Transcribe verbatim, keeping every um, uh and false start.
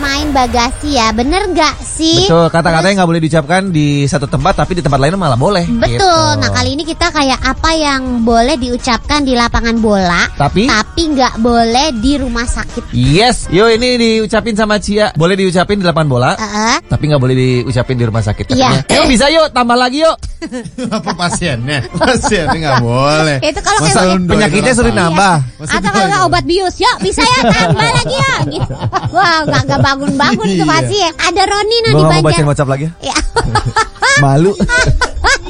main bagasi ya, bener gak sih? Betul, kata-kata yang gak boleh diucapkan di satu tempat tapi di tempat lain malah boleh. Betul, gitu. Nah kali ini kita kayak apa yang boleh diucapkan di lapangan bola Tapi Tapi gak boleh di rumah sakit. Yes, yuk ini diucapin sama Cia. Boleh diucapin di lapangan bola uh-uh. tapi gak boleh diucapin di rumah sakit katanya. Iya. Yuk bisa yuk, tambah lagi yuk. Apa pasiennya? Pasiennya gak boleh. Itu kalau Masa kayak lu penyakitnya suruh nambah. Masa atau kalau nggak obat bius, yuk bisa ya tambah lagi ya gitu. Wah nggak nggak bangun-bangun tuh Iya. pasien. Ada Roni nah Gue di gak mau Banjar. bacain WhatsApp lagi. Ya. Malu.